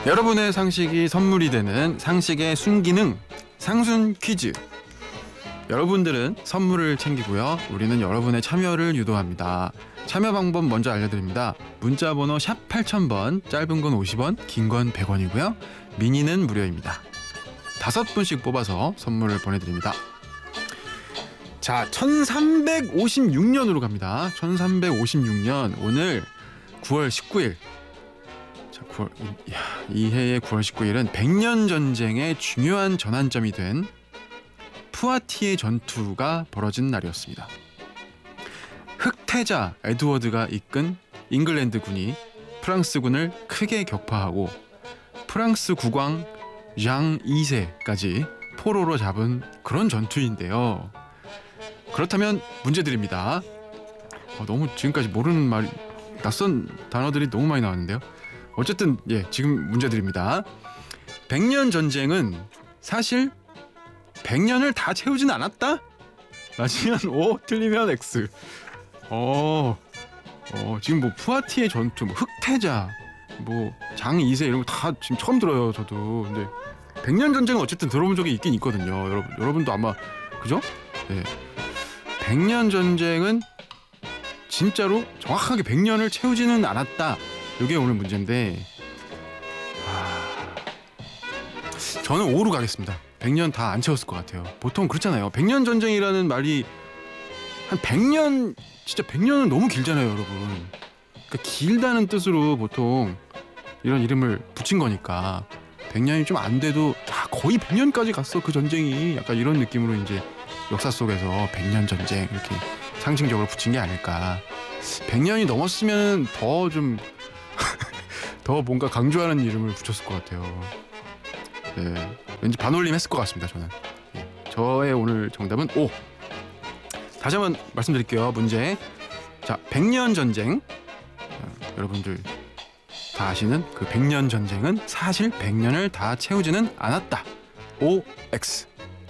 여러분의 상식이 선물이 되는 상식의 순기능 상순 퀴즈. 여러분들은 선물을 챙기고요. 우리는 여러분의 참여를 유도합니다. 참여 방법 먼저 알려드립니다. 문자번호 샵 8000번, 짧은 건 50원, 긴 건 100원이고요. 미니는 무료입니다. 5분씩 뽑아서 선물을 보내드립니다. 자, 1356년으로 갑니다. 1356년 오늘 9월 19일. 자, 이 해의 9월 19일은 100년 전쟁의 중요한 전환점이 된 푸아티에 전투가 벌어진 날이었습니다. 흑태자 에드워드가 이끈 잉글랜드군이 프랑스군을 크게 격파하고 프랑스 국왕 장 2세까지 포로로 잡은 그런 전투인데요. 그렇다면 문제 드립니다. 너무 지금까지 모르는 말, 낯선 단어들이 너무 많이 나왔는데요. 어쨌든 지금 문제 드립니다. 100년 전쟁은 사실 100년을 다 채우진 않았다? 맞으면 O, 틀리면 X. 지금 뭐 푸아티의 전투, 뭐 흑태자, 뭐 장 2세 이런 거 다 지금 처음 들어요, 저도. 근데 100년 전쟁은 어쨌든 들어본 적이 있긴 있거든요. 여러분도 아마 그죠? 네. 100년 전쟁은 진짜로 정확하게 100년을 채우지는 않았다. 이게 오늘 문제인데 저는 O로 가겠습니다. 100년 다 안 채웠을 것 같아요. 보통 그렇잖아요. 100년 전쟁이라는 말이 한 100년, 진짜 100년은 너무 길잖아요, 여러분. 그러니까 길다는 뜻으로 보통 이런 이름을 붙인 거니까 100년이 좀 안 돼도 거의 100년까지 갔어 그 전쟁이, 약간 이런 느낌으로 이제 역사 속에서 100년 전쟁 이렇게 상징적으로 붙인 게 아닐까. 100년이 넘었으면 더 좀 더 뭔가 강조하는 이름을 붙였을 것 같아요. 네, 왠지 반올림 했을 것 같습니다. 저는. 저의 오늘 정답은 O. 다시 한번 말씀드릴게요. 문제. 자, 100년 전쟁. 여러분들 다 아시는 그 100년 전쟁은 사실 100년을 다 채우지는 않았다. O, X.